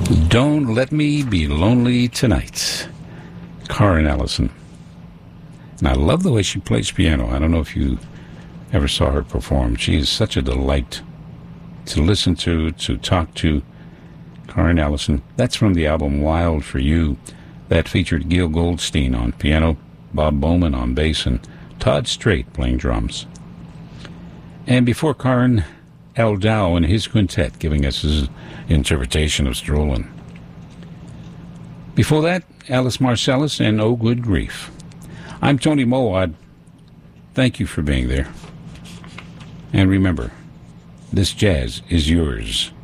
Don't Let Me Be Lonely Tonight. Karen Ellison. And I love the way she plays piano. I don't know if you ever saw her perform. She is such a delight to listen to talk to. Karen Ellison. That's from the album Wild for You. That featured Gil Goldstein on piano, Bob Bowman on bass, and Todd Strait playing drums. And before Karen, Al Dow and his quintet giving us his interpretation of Strollin'. Before that, Alice Marcellus and Oh Good Grief. I'm Tony Mowad. Thank you for being there. And remember, this jazz is yours.